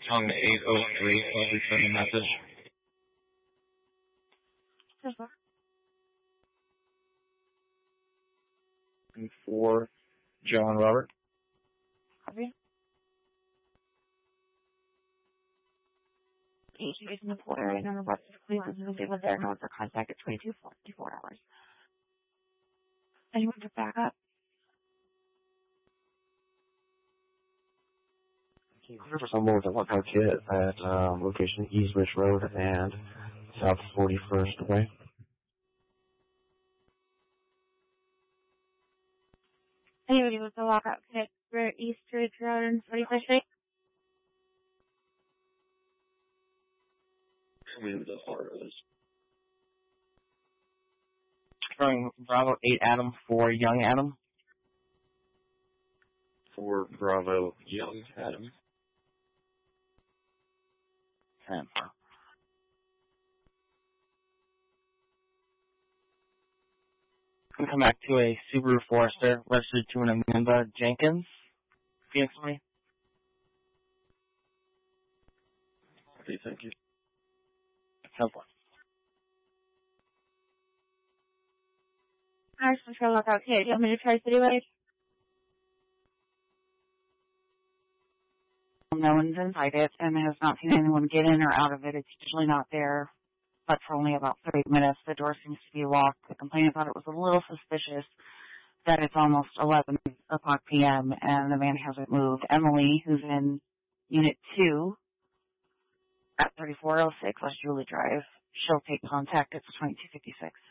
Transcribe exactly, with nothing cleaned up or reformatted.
Tongue eight oh three, I'll send a message. And for John Robert. Copy. Each is in the full area number west of Cleveland is able there now for contact at twenty-two forty-four hours. Anyone to back up? Clear for someone with a lookout kit at um, location East Ridge Road and South forty-first Way. Anybody with the lockout kit for East Ridge Road and forty-first Street? Tell me who the heart is. Throwing Bravo eight Adam for Young Adam. For Bravo Young Adam. ten. I'm going to come back to a Subaru Forester registered to an Amanda Jenkins. Phoenix me. Okay, thank you. ten four. I just want to lockout kit. Do you want me to try City Wide? No one's inside it and has not seen anyone get in or out of it. It's usually not there, but for only about thirty minutes. The door seems to be locked. The complainant thought it was a little suspicious that it's almost eleven o'clock p m and the man hasn't moved. Emily, who's in Unit two at thirty-four oh six West Julie Drive, she'll take contact. It's twenty-two fifty-six.